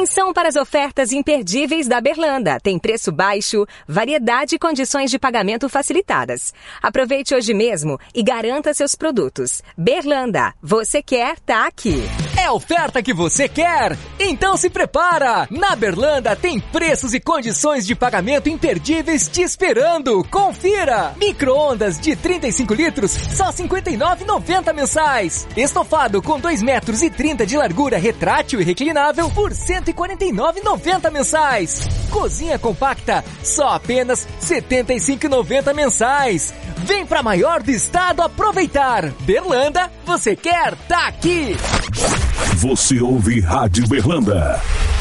Atenção para as ofertas imperdíveis da Berlanda. Tem preço baixo, variedade e condições de pagamento facilitadas. Aproveite hoje mesmo e garanta seus produtos. Berlanda, você quer, tá aqui. É a oferta que você quer? Então se prepara! Na Berlanda tem preços e condições de pagamento imperdíveis te esperando. Confira! Micro-ondas de 35 litros, só R$ 59,90 mensais. Estofado com 2,30 metros de largura retrátil e reclinável por R$ 149,90 mensais. Cozinha compacta, só apenas R$ 75,90 mensais. Vem pra maior do estado aproveitar. Berlanda, você quer? Tá aqui. Você ouve Rádio Berlanda.